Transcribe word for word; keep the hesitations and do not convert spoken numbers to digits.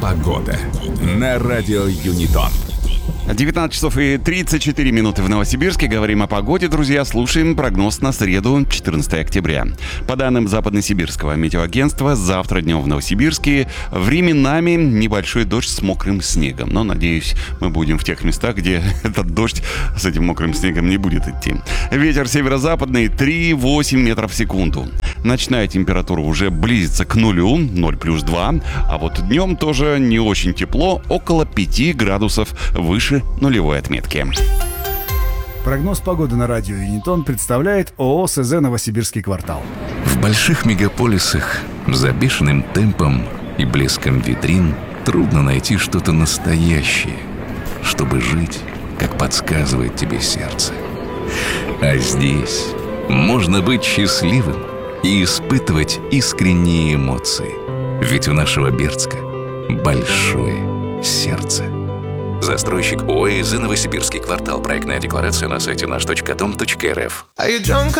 Погода на радио Юнитон. девятнадцать часов и тридцать четыре минуты в Новосибирске. Говорим о погоде, друзья. Слушаем прогноз на среду, четырнадцатое октября. По данным Западносибирского метеоагентства, завтра днем в Новосибирске временами небольшой дождь с мокрым снегом. Но, надеюсь, мы будем в тех местах, где этот дождь с этим мокрым снегом не будет идти. Ветер северо-западный три восемь метров в секунду. Ночная температура уже близится к нулю, ноль плюс два. А вот днем тоже не очень тепло, около пяти градусов выше нулевой отметки. Прогноз погоды на радио Юнитон представляет ООО СЗ «Новосибирский квартал». В больших мегаполисах за бешеным темпом и блеском витрин трудно найти что-то настоящее, чтобы жить, как подсказывает тебе сердце. А здесь можно быть счастливым и испытывать искренние эмоции. Ведь у нашего Бердска большое сердце. Застройщик ООО СЗ «Новосибирский квартал». Проектная декларация на сайте наш точка дом точка эр эф. Are you drunk